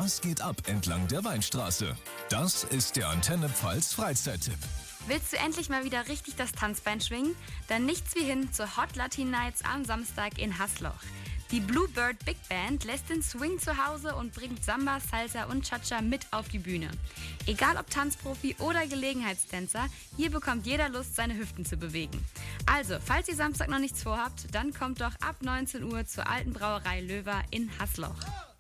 Was geht ab entlang der Weinstraße? Das ist der Antenne Pfalz Freizeittipp. Willst du endlich mal wieder richtig das Tanzbein schwingen? Dann nichts wie hin zur Hot Latin Nights am Samstag in Hasloch. Die Bluebird Big Band lässt den Swing zu Hause und bringt Samba, Salsa und Cha-Cha mit auf die Bühne. Egal ob Tanzprofi oder Gelegenheitstänzer, hier bekommt jeder Lust, seine Hüften zu bewegen. Also, falls ihr Samstag noch nichts vorhabt, dann kommt doch ab 19 Uhr zur Alten Brauerei Löwer in Hasloch.